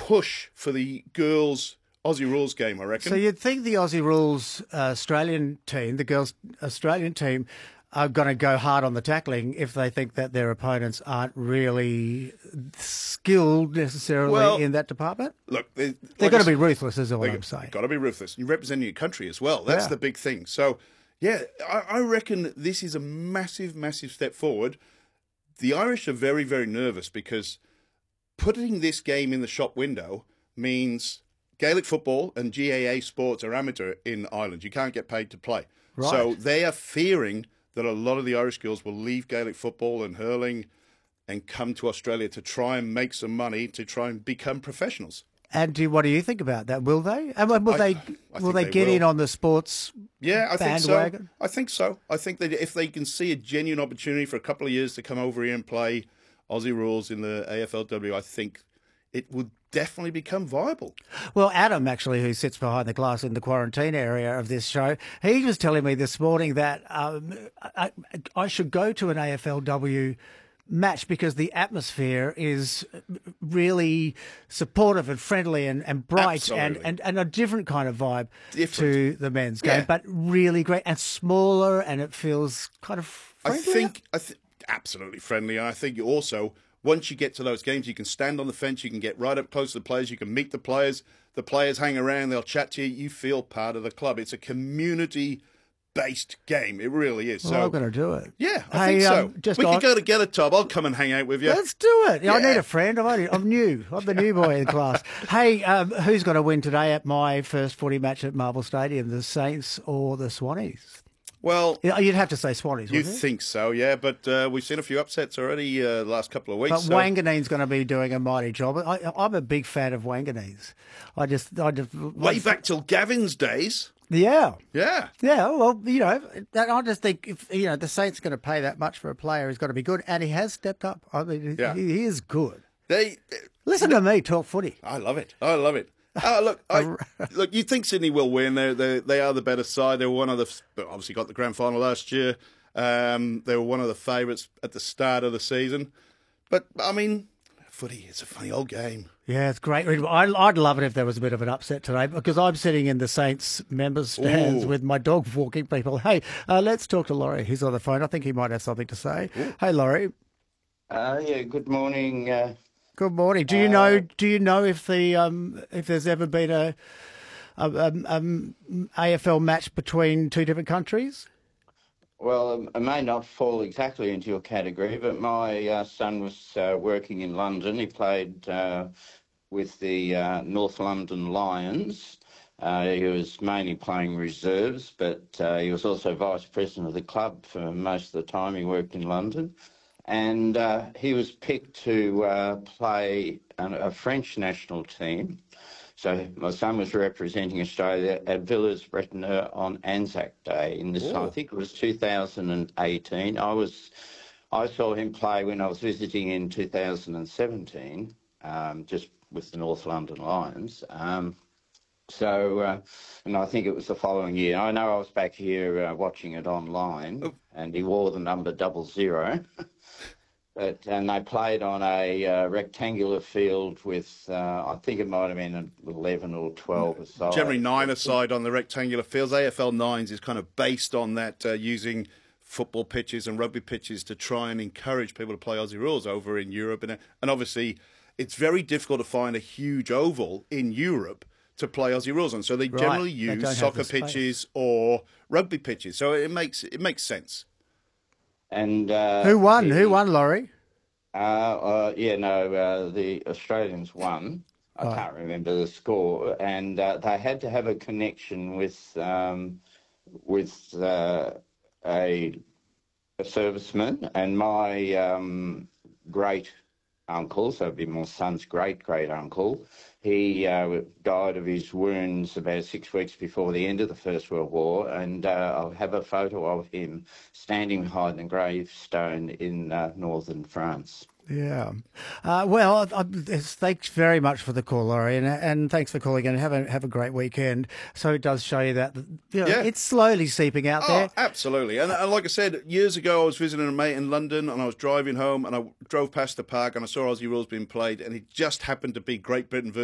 push for the girls' Aussie rules game, I reckon. So you'd think the Aussie rules Australian team, the girls' Australian team, are going to go hard on the tackling if they think that their opponents aren't really skilled necessarily in that department? Look, they're going to be ruthless, is all I'm saying. You've got to be ruthless. You're representing your country as well. That's the big thing. So, yeah, I reckon this is a massive, massive step forward. The Irish are very, very nervous because putting this game in the shop window means Gaelic football and GAA sports are amateur in Ireland. You can't get paid to play. Right. So they are fearing that a lot of the Irish girls will leave Gaelic football and hurling and come to Australia to try and make some money to try and become professionals. And what do you think about that? Will they? And will they get in on the sports bandwagon? I think so. I think that if they can see a genuine opportunity for a couple of years to come over here and play Aussie rules in the AFLW, I think it would definitely become viable. Well, Adam, actually, who sits behind the glass in the quarantine area of this show, he was telling me this morning that I should go to an AFLW match because the atmosphere is really supportive and friendly and bright and a different kind of vibe to the men's game, but really great and smaller, and it feels kind of friendly. I think absolutely friendly. And I think you also, once you get to those games, you can stand on the fence, you can get right up close to the players, you can meet the players hang around, they'll chat to you, you feel part of the club. It's a community-based game. It really is. Well, so I'm going to do it. Yeah, I think so. We could go together, Tom. I'll come and hang out with you. Let's do it. Yeah. I need a friend. I'm new. I'm the new boy in the class. Hey, who's going to win today at my first footy match at Marvel Stadium, the Saints or the Swannies? Well, you'd have to say Swannies, you think so, yeah, but we've seen a few upsets already the last couple of weeks. But Wanganeen's going to be doing a mighty job. I'm a big fan of Wanganeen's. I just way back till Gavin's days. Yeah. Yeah. Yeah, well, I just think if the Saints are going to pay that much for a player, he's got to be good, and he has stepped up. I mean, he is good. Listen to me talk footy. I love it. Look, you think Sydney will win. They are the better side. They were one of obviously got the grand final last year. They were one of the favourites at the start of the season. But, I mean, footy is a funny old game. Yeah, it's great. I'd love it if there was a bit of an upset today because I'm sitting in the Saints members' stands with my dog walking people. Hey, let's talk to Laurie. He's on the phone. I think he might have something to say. Ooh. Hey, Laurie. Good morning. Good morning. Do you know if there's ever been a AFL match between two different countries? Well, it may not fall exactly into your category, but my son was working in London. He played with the North London Lions. He was mainly playing reserves, but he was also vice president of the club for most of the time he worked in London. And he was picked to play a French national team. So my son was representing Australia at Villers-Bretonneux on Anzac Day in this. I think it was 2018. I saw him play when I was visiting in 2017, just with the North London Lions. And I think it was the following year. I know I was back here watching it online, and he wore the number 00. And they played on a rectangular field with, I think it might have been an 11 or 12 aside. Generally 9 aside on the rectangular fields. AFL 9s is kind of based on that, using football pitches and rugby pitches to try and encourage people to play Aussie rules over in Europe. And obviously, it's very difficult to find a huge oval in Europe to play Aussie rules on. So they generally use soccer pitches or rugby pitches. So it makes sense. And who won? Who won, Laurie? The Australians won. I can't remember the score, and they had to have a connection with a serviceman, and my great uncle, so it'd be my son's great uncle. He died of his wounds about 6 weeks before the end of the First World War, and I'll have a photo of him standing behind the gravestone in northern France. Yeah. Thanks very much for the call, Laurie, and thanks for calling, and have a great weekend. So it does show you that it's slowly seeping out there. Absolutely. And like I said, years ago I was visiting a mate in London, and I was driving home, and I drove past the park, and I saw Aussie rules being played, and it just happened to be Great Britain versus